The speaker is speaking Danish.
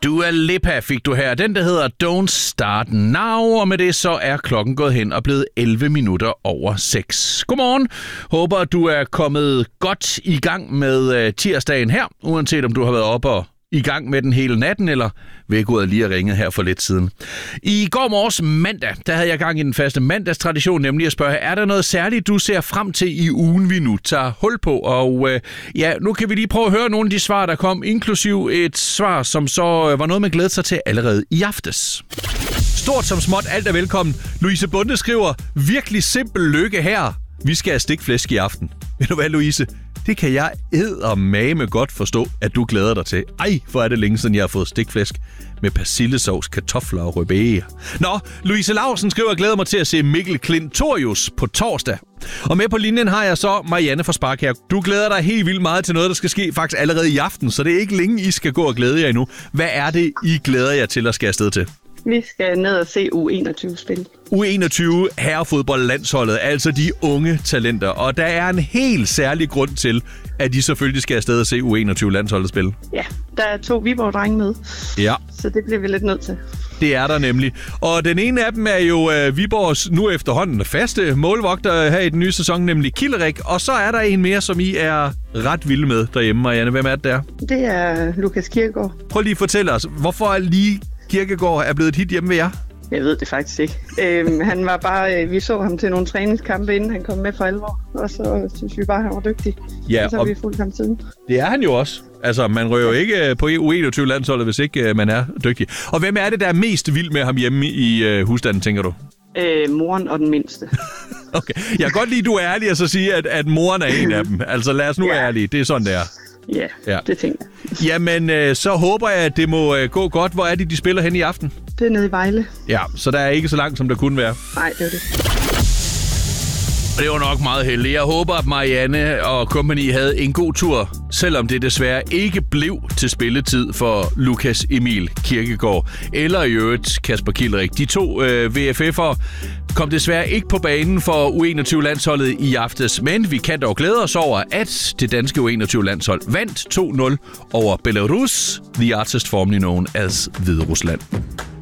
Dua Lipa fik du her. Den, der hedder Don't Start Now, og med det så er klokken gået hen og blevet 11 minutter over 6. Godmorgen. Håber, du er kommet godt i gang med tirsdagen her, uanset om du har været oppe og i gang med den hele natten, eller vækkeuret lige har ringet her for lidt siden. I går morges mandag, der havde jeg gang i den faste mandagstradition, nemlig at spørge, er der noget særligt, du ser frem til i ugen, vi nu tager hul på? Og nu kan vi lige prøve at høre nogle af de svar, der kom, inklusiv et svar, som så var noget, man glædede sig til allerede i aftes. Stort som småt, alt er velkommen. Louise Bunde skriver, virkelig simpel lykke her. Vi skal have stikflæsk i aften. Ved du hvad, Louise? Det kan jeg eddermame godt forstå, at du glæder dig til. Ej, hvor er det længe siden, jeg har fået stikflæsk med persillesovs, kartofler og rødbeder. Nå, Louise Lausen skriver, glæder mig til at se Mikkel Klintorius på torsdag. Og med på linjen har jeg så Marianne fra Sparkær. Du glæder dig helt vildt meget til noget, der skal ske faktisk allerede i aften, så det er ikke længe, I skal gå og glæde jer endnu. Hvad er det, I glæder jer til at skal afsted til? Vi skal ned og se U21-spil. U21 herrefodboldlandsholdet, altså de unge talenter. Og der er en helt særlig grund til, at de selvfølgelig skal afsted og se U21-landsholdet spille. Ja, der er 2 Viborg-drenge med. Ja. Så det bliver vi lidt nødt til. Det er der nemlig. Og den ene af dem er jo Viborgs nu efterhånden faste målvogter her i den nye sæson, nemlig Killerik. Og så er der en mere, som I er ret vilde med derhjemme, Marianne. Hvem er det der? Det er Lukas Kirkegaard. Prøv lige at fortælle os, hvorfor lige Kirkegaard er blevet et hit hjemme ved jer? Jeg ved det faktisk ikke. Han var bare, vi så ham til nogle træningskampe, inden han kom med for alvor. Og så synes vi bare, han var dygtig. Ja, og så har vi fulgt ham siden. Det er han jo også. Altså, man rører jo ikke på U21-landsholdet, hvis ikke man er dygtig. Og hvem er det, der er mest vild med ham hjemme i husstanden, tænker du? Moren og den mindste. Okay. Jeg kan godt lide, du er ærlig og så sige, at moren er en af dem. Altså, lad os nu være ærlige. Det er sådan, det er. Ja, det tænker jeg. Jamen, så håber jeg, at det må gå godt. Hvor er det, de spiller hen i aften? Det er nede i Vejle. Ja, så der er ikke så langt, som der kunne være. Nej, det er det. Det var nok meget heldigt. Jeg håber, at Marianne og company havde en god tur, selvom det desværre ikke blev til spilletid for Lukas Emil Kirkegaard eller i øvrigt Kasper Killerik. De 2 VFF'ere kom desværre ikke på banen for U21-landsholdet i aftes, men vi kan dog glæde os over, at det danske U21-landshold vandt 2-0 over Belarus, the artist formerly known as Hviderusland.